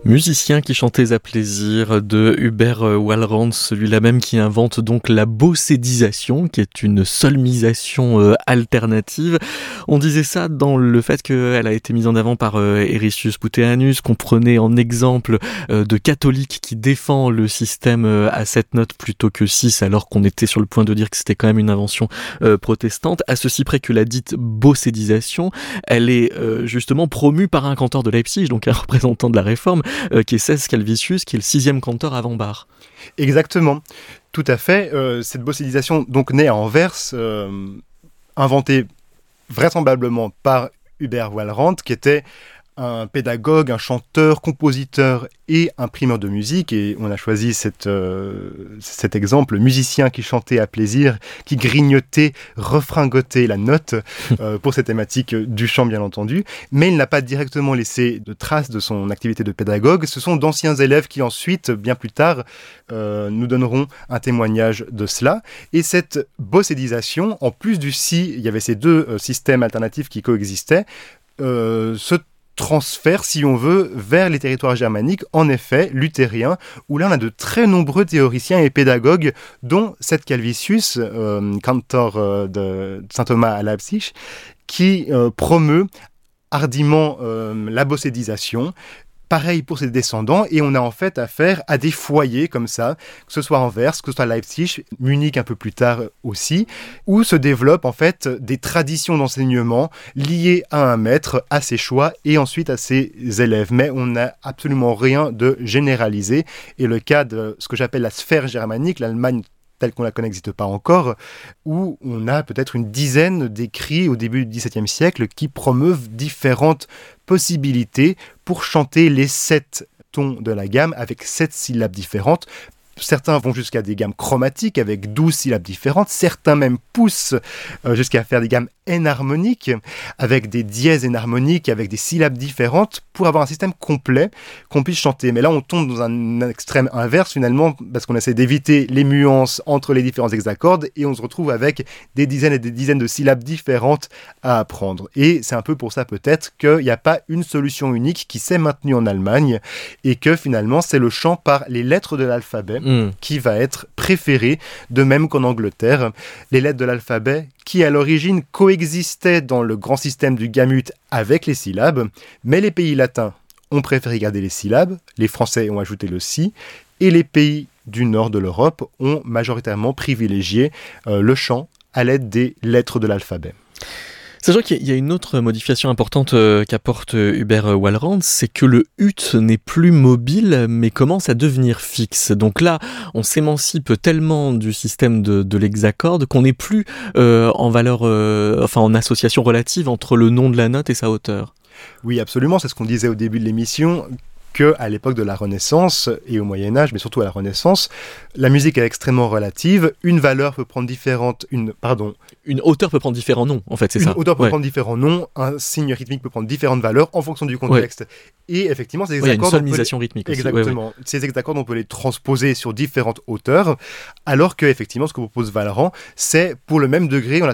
Musicien qui chantait à plaisir de Hubert Walrand, celui-là même qui invente donc la bossédisation, qui est une solmisation alternative. On disait ça dans le fait qu'elle a été mise en avant par Ericius Puteanus, qu'on prenait en exemple de catholique qui défend le système à 7 notes plutôt que 6, alors qu'on était sur le point de dire que c'était quand même une invention protestante, à ceci près que la dite bossédisation, elle est justement promue par un cantor de Leipzig, donc un représentant de la Réforme, qui est Cesc Calvisius, qui est le 6e cantor avant Bach. Exactement, tout à fait. Cette bossédisation donc née à Anvers, inventée vraisemblablement par Hubert Walrand, qui était un pédagogue, un chanteur, compositeur et imprimeur de musique. Et on a choisi cet exemple, musicien qui chantait à plaisir, qui grignotait, refringotait la note pour cette thématique du chant, bien entendu. Mais il n'a pas directement laissé de traces de son activité de pédagogue. Ce sont d'anciens élèves qui ensuite, bien plus tard, nous donneront un témoignage de cela. Et cette bossédisation, en plus du si, il y avait ces deux systèmes alternatifs qui coexistaient, se transfert, si on veut, vers les territoires germaniques, en effet, luthériens, où là on a de très nombreux théoriciens et pédagogues, dont Cesc Calvisius, cantor de Saint Thomas à Leipzig, qui promeut hardiment la bossédisation. Pareil pour ses descendants, et on a en fait affaire à des foyers comme ça, que ce soit Anvers, que ce soit Leipzig, Munich un peu plus tard aussi, où se développent en fait des traditions d'enseignement liées à un maître, à ses choix et ensuite à ses élèves. Mais on n'a absolument rien de généralisé, et le cas de ce que j'appelle la sphère germanique, l'Allemagne telle qu'on la connaît n'existe pas encore, où on a peut-être une dizaine d'écrits au début du XVIIe siècle qui promeuvent différentes possibilités pour chanter les 7 tons de la gamme avec 7 syllabes différentes. Certains vont jusqu'à des gammes chromatiques avec 12 syllabes différentes. Certains même poussent jusqu'à faire des gammes énharmoniques avec des dièses énharmoniques, avec des syllabes différentes pour avoir un système complet qu'on puisse chanter. Mais là, on tombe dans un extrême inverse finalement parce qu'on essaie d'éviter les nuances entre les différents hexacordes et on se retrouve avec des dizaines et des dizaines de syllabes différentes à apprendre. Et c'est un peu pour ça peut-être qu'il n'y a pas une solution unique qui s'est maintenue en Allemagne et que finalement c'est le chant par les lettres de l'alphabet qui va être préféré, de même qu'en Angleterre. Les lettres de l'alphabet qui à l'origine coexistaient dans le grand système du gamut avec les syllabes, mais les pays latins ont préféré garder les syllabes, les Français ont ajouté le si, et les pays du nord de l'Europe ont majoritairement privilégié le chant à l'aide des lettres de l'alphabet. Sachant qu'il y a une autre modification importante qu'apporte Hubert Walrand, c'est que le ut n'est plus mobile mais commence à devenir fixe. Donc là, on s'émancipe tellement du système de l'hexacorde qu'on n'est plus en valeur, en association relative entre le nom de la note et sa hauteur. Oui, absolument, c'est ce qu'on disait au début de l'émission, qu'à l'époque de la Renaissance et au Moyen-Âge, mais surtout à la Renaissance, la musique est extrêmement relative. Une valeur peut prendre Une hauteur peut prendre différents noms, en fait, c'est ça. Une hauteur peut prendre différents noms, un signe rythmique peut prendre différentes valeurs en fonction du contexte. Ouais. Et effectivement, ces hexacordes... il y a une solmisation rythmique aussi. Exactement. Ces hexacordes, on peut les transposer sur différentes hauteurs, alors que, effectivement, ce que propose Walrand, c'est pour le même degré, on a